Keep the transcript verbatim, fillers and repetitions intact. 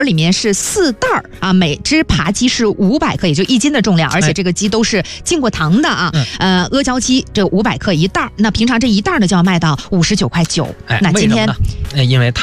里面是四袋儿啊，每只扒鸡是五百克，也就一斤的重量，而且这个鸡都是浸过糖的啊。 嗯、 呃，阿胶鸡这五百克一袋儿，那平常这一袋儿呢就要卖到五十九块九。 哎， 那今天， 因为它